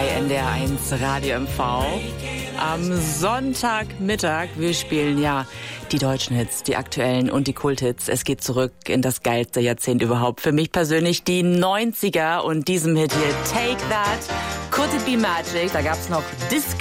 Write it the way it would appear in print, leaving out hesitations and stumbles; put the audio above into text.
bei NDR1 Radio MV. Am Sonntagmittag, wir spielen ja die deutschen Hits, die aktuellen und die Kulthits. Es geht zurück in das geilste Jahrzehnt überhaupt. Für mich persönlich die 90er und diesem Hit hier, Take That, Could It Be Magic. Da gab's noch Disco